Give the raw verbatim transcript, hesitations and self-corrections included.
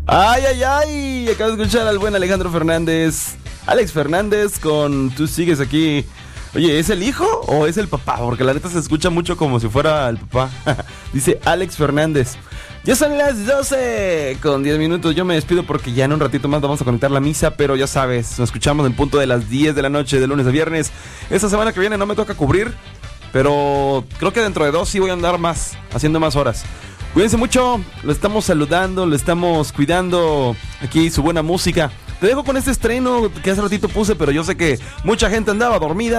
Ay, ay, ay, acabo de escuchar al buen Alejandro Fernández, Alex Fernández con Tú sigues aquí. Oye, ¿es el hijo o es el papá? Porque la neta se escucha mucho como si fuera el papá. Dice Alex Fernández. Ya son las doce con diez minutos. Yo me despido porque ya en un ratito más vamos a conectar la misa. Pero ya sabes, nos escuchamos en punto de las diez de la noche de lunes a viernes. Esta semana que viene no me toca cubrir, pero creo que dentro de dos sí voy a andar más, haciendo más horas. Cuídense mucho, lo estamos saludando, lo estamos cuidando. Aquí su buena música. Te dejo con este estreno que hace ratito puse, pero yo sé que mucha gente andaba dormida.